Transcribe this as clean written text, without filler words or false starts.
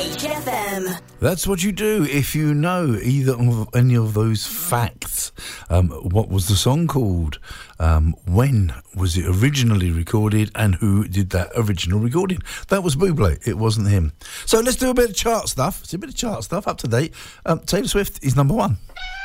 HFM. That's what you do if you know either of any of those facts. What was the song called? When was it originally recorded? And who did that original recording? That was Bublé. It wasn't him. So let's do a bit of chart stuff. It's a bit of chart stuff, up to date. Taylor Swift is number one.